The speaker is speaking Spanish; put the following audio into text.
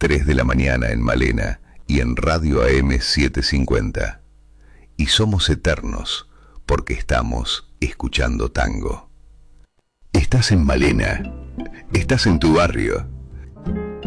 3 de la mañana en Malena y en Radio AM 750. Y somos eternos porque estamos escuchando tango. Estás en Malena, estás en tu barrio,